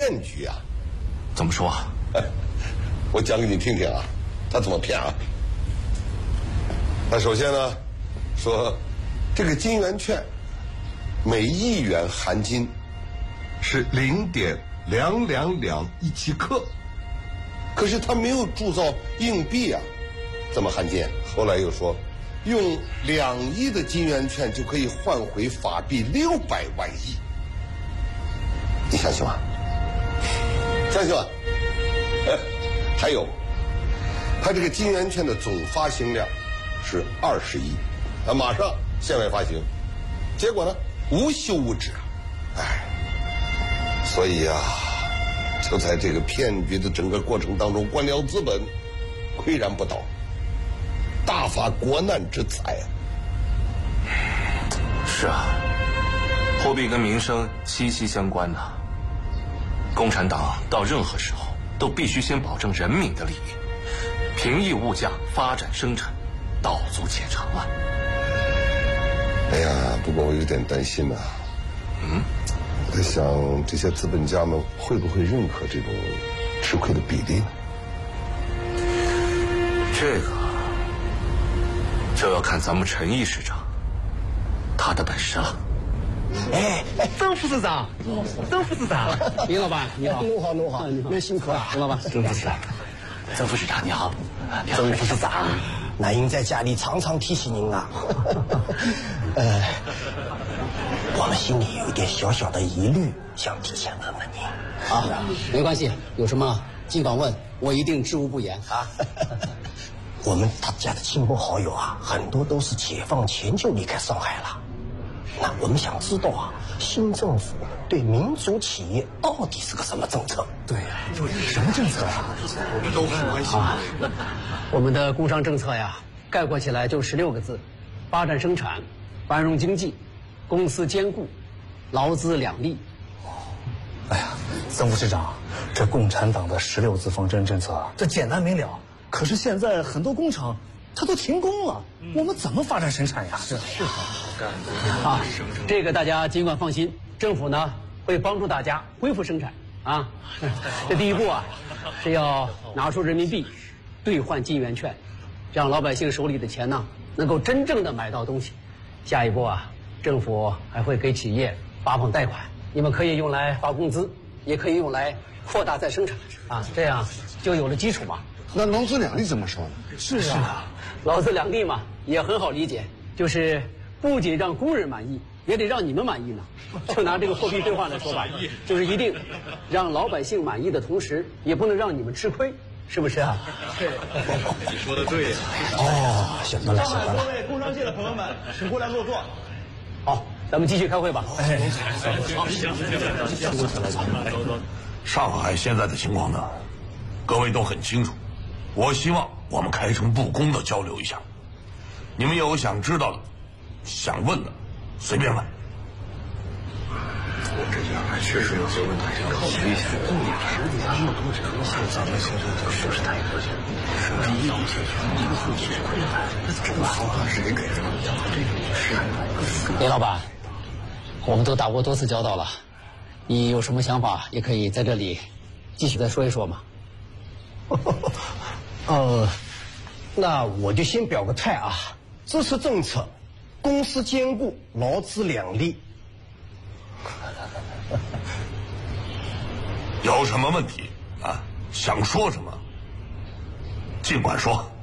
骗局啊！ 怎么说？ 我讲给你听听啊，他怎么骗啊？他首先呢，说这个金圆券每1元含金是0.22217克，可是他没有铸造硬币啊，怎么含金？后来又说，用2亿的金圆券就可以换回法币600万亿，你相信吗？相信吗？还有，他这个金圆券的总发行量是20亿，马上限外发行，结果呢无休无止啊！所以啊，就在这个骗局的整个过程当中，官僚资本岿然不倒，大发国难之财啊！ 是啊，货币跟民生息息相关呐。共产党到任何时候都必须先保证人民的利益，平抑物价，发展生产，道阻且长啊！ 哎呀，不过我有点担心呐。我在想，这些资本家们会不会认可这种吃亏的比例呢？ 这要看咱们陈毅市长他的本事了。 曾副市长，曾副市长，林老板你好。 弄好，您辛苦了。 林老板，曾副市长，曾副市长你好。 曾副市长，那英在家里常常提醒您啊。我们心里有一点小小的疑虑，想提前问问您。 啊，没关系，有什么尽管问，我一定知无不言啊。 我们大家的亲朋好友啊，很多都是解放前就离开上海了。那我们想知道啊，新政府对民族企业到底是个什么政策？ 对呀，什么政策呀？我们都很关心啊。我们的工商政策呀，概括起来就16个字：发展生产，繁荣经济，公私兼顾，劳资两利。 哎呀，曾副市长，这共产党的16字方针政策，这简单明了。可是现在很多工厂它都停工了，我们怎么发展生产呀？是啊，这个大家尽管放心，政府呢会帮助大家恢复生产啊。这第一步啊，是要拿出人民币兑换金圆券，让老百姓手里的钱呢能够真正的买到东西。下一步啊，政府还会给企业发放贷款，你们可以用来发工资，也可以用来扩大再生产啊，这样就有了基础嘛。 那劳资两利怎么说呢？ 是啊，劳资两利嘛，也很好理解，就是不仅让工人满意，也得让你们满意呢。就拿这个货币兑换来说吧，就是一定让老百姓满意的同时，也不能让你们吃亏，是不是啊？ 对，你说的对呀。 哦，晓得了。 各位工商界的朋友们，请过来落座。 好，咱们继续开会吧。 上海现在的情况呢，各位都很清楚。我希望我们开诚布公的交流一下，你们有想知道的、想问的，随便问。 我这家还确实有些问题要考虑一下。重点是咱们多这个咱们现在是不是太客气？第一要解决一个后期困难，这个方案是得给的。这个是。 林老板，我们都打过多次交道了，你有什么想法也可以在这里继续再说一说嘛。 那我就先表个态啊，支持政策，公私兼顾，劳资两利。 有什么问题啊？想说什么，尽管说。